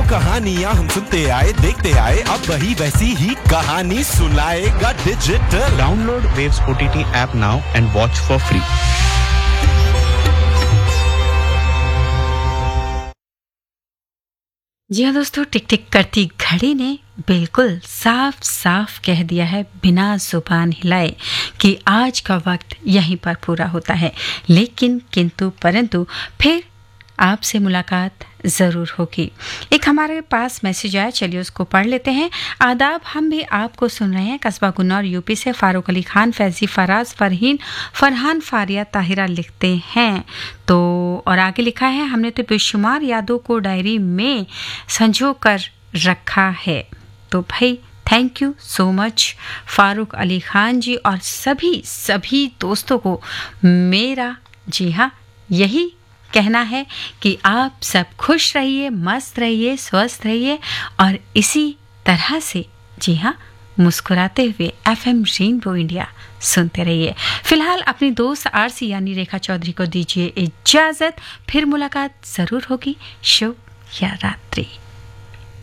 कहानियाँ हम सुनते आए देखते आए, अब वही वैसी ही कहानी सुनाएगा digital. Download waves OTT app now and watch for free. जी हाँ दोस्तों, टिक टिक करती घड़ी ने बिल्कुल साफ साफ कह दिया है बिना जुबान हिलाए कि आज का वक्त यहीं पर पूरा होता है। लेकिन किंतु परंतु फिर आपसे मुलाकात ज़रूर होगी। एक हमारे पास मैसेज आया, चलिए उसको पढ़ लेते हैं। आदाब, हम भी आपको सुन रहे हैं। कस्बा गुन्नौर यूपी से फारूक अली खान, फैजी, फराज, फरहान, फारिया, ताहिरा लिखते हैं। तो और आगे लिखा है, हमने तो बेशुमार यादों को डायरी में संजो कर रखा है। तो भाई thank you so much Farooq Ali Khan जी, और सभी दोस्तों को मेरा जी हाँ यही कहना है कि आप सब खुश रहिए, मस्त रहिए, स्वस्थ रहिए और इसी तरह से जी हाँ मुस्कुराते हुए FM रेनबो इंडिया सुनते रहिए। फिलहाल अपनी दोस्त RC यानी रेखा चौधरी को दीजिए इजाजत, फिर मुलाकात जरूर होगी। शुभ या रात्रि।